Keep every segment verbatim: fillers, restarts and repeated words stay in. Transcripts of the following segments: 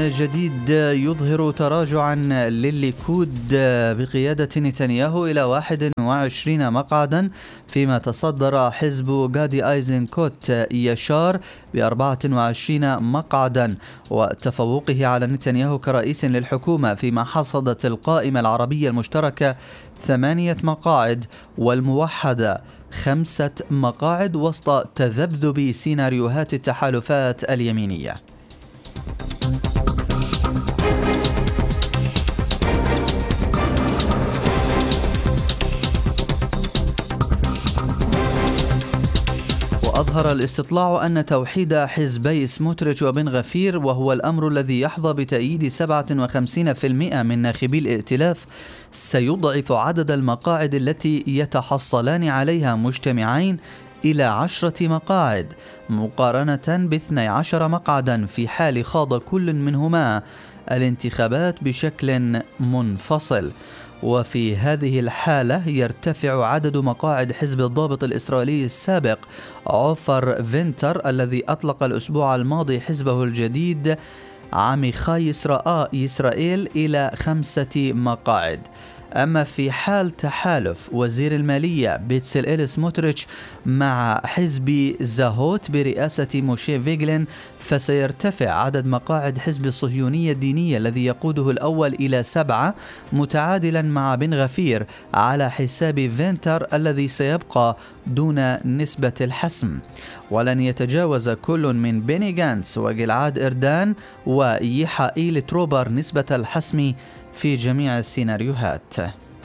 جديد يظهر تراجعا للليكود بقيادة نتنياهو إلى واحد وعشرين مقعدا، فيما تصدر حزب غادي أيزنكوت يشار بأربعة وعشرين مقعدا، وتفوقه على نتنياهو كرئيس للحكومة، فيما حصدت القائمة العربية المشتركة ثمانية مقاعد والموحدة خمسة مقاعد وسط تذبذب سيناريوهات التحالفات اليمينية. وأظهر الاستطلاع أن توحيد حزبي سموتريتش وبن غفير، وهو الأمر الذي يحظى بتأييد سبعة وخمسين بالمئة من ناخبي الائتلاف، سيضعف عدد المقاعد التي يتحصلان عليها مجتمعين إلى عشرة مقاعد، مقارنة باثني عشر مقعدا في حال خاض كل منهما الانتخابات بشكل منفصل. وفي هذه الحالة يرتفع عدد مقاعد حزب الضابط الإسرائيلي السابق عوفر فينتر، الذي أطلق الأسبوع الماضي حزبه الجديد عميخاي إسرائيل إلى خمسة مقاعد. أما في حال تحالف وزير المالية بيتسلئيل سموتريتش مع حزب زاهوت برئاسة موشي فيغلين، فسيرتفع عدد مقاعد حزب الصهيونية الدينية الذي يقوده الأول إلى سبعة، متعادلا مع بن غفير على حساب فينتر الذي سيبقى دون نسبة الحسم. ولن يتجاوز كل من بيني غانتس وجلعاد إردان ويحائيل تروبر نسبة الحسم في جميع السيناريوهات.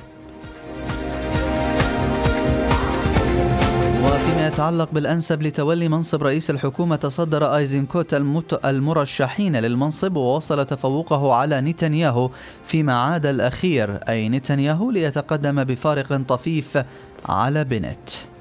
وفيما يتعلق بالأنسب لتولي منصب رئيس الحكومة، تصدر أيزنكوت المرشحين للمنصب ووصل تفوقه على نتنياهو فيما عاد الأخير، أي نتنياهو، ليتقدم بفارق طفيف على بنت.